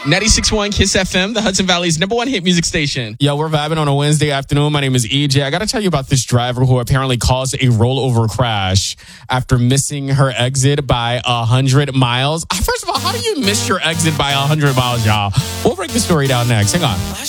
96.1 Kiss FM, the Hudson Valley's number one hit music station. Yo, we're vibing on a Wednesday afternoon. My name is EJ. I got to tell you about this driver who apparently caused a rollover crash after missing her exit by 100 miles. First of all, how do you miss your exit by 100 miles, y'all? We'll break the story down next. Hang on.